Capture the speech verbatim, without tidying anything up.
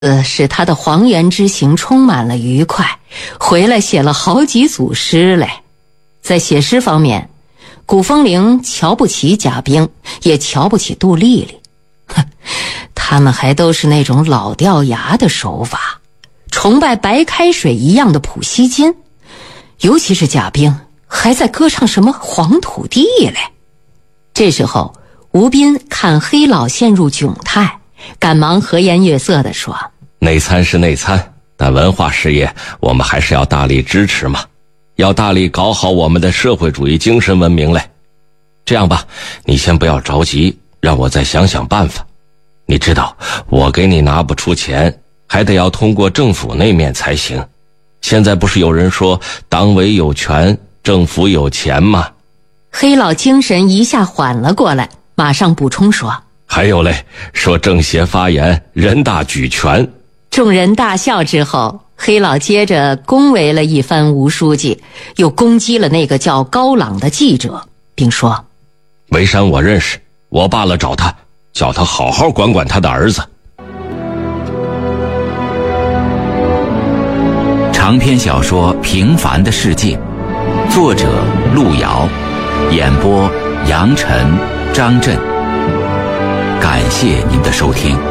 呃，使他的黄原之行充满了愉快，回来写了好几组诗来。在写诗方面，古风铃瞧不起贾冰，也瞧不起杜丽丽。哼，他们还都是那种老掉牙的手法，崇拜白开水一样的普希金，尤其是贾冰还在歌唱什么黄土地来。这时候吴斌看黑老陷入窘态，赶忙和颜悦色地说： 内参是内参，但文化事业我们还是要大力支持嘛，要大力搞好我们的社会主义精神文明嘞。这样吧，你先不要着急，让我再想想办法。你知道我给你拿不出钱，还得要通过政府那面才行。现在不是有人说党委有权，政府有钱吗？ 黑老精神一下缓了过来，马上补充说： 还有嘞，说政协发言，人大举权。 众人大笑之后，黑老接着恭维了一番吴书记，又攻击了那个叫高朗的记者，并说： 维山我认识，我罢了找他，叫他好好管管他的儿子。 长篇小说《平凡的世界》，作者路遥，演播杨晨、张震。感谢您的收听。